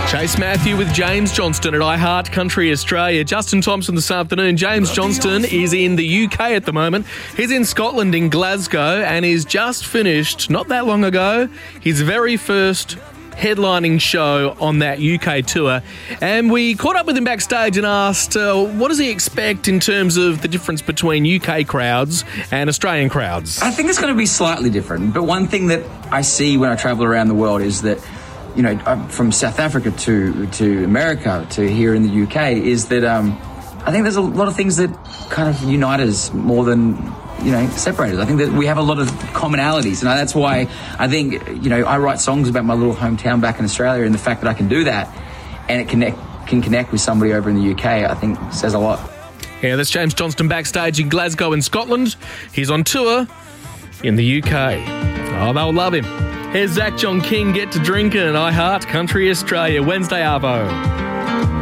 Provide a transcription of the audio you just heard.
Chase Matthew with James Johnston at iHeart Country Australia. Justin Thompson this afternoon. James Johnston is in the UK at the moment. He's in Scotland, in Glasgow, and he's just finished, not that long ago, his very first headlining show on that UK tour. And we caught up with him backstage and asked, what does he expect in terms of the difference between UK crowds and Australian crowds? I think it's going to be slightly different, but one thing that I see when I travel around the world is that, you know, from South Africa to America to here in the UK, is that I think there's a lot of things that kind of unite us more than, you know, separate us. I think that we have a lot of commonalities, and that's why I think, you know, I write songs about my little hometown back in Australia, and the fact that I can do that and it can connect with somebody over in the UK, I think says a lot. Yeah, that's James Johnston backstage in Glasgow in Scotland. He's on tour in the UK. Oh, they'll love him. Here's Zach John King, Get to Drinkin' at iHeart Country Australia, Wednesday Arvo.